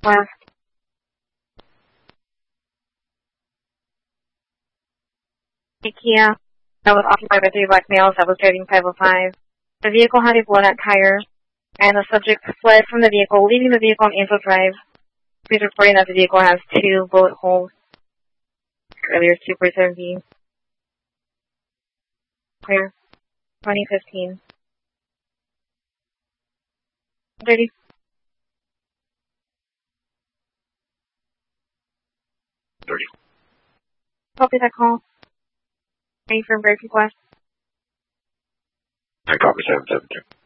Last. Kia that was occupied by 3 black males that was driving 505. The vehicle had a blown-out tire, and the subject fled from the vehicle, leaving the vehicle on Angel Drive. Please reporting that the vehicle has 2 bullet holes. Earlier, 2.7B. Clear. 2015. 30. Copy that call. Ready for break request. I copy 772.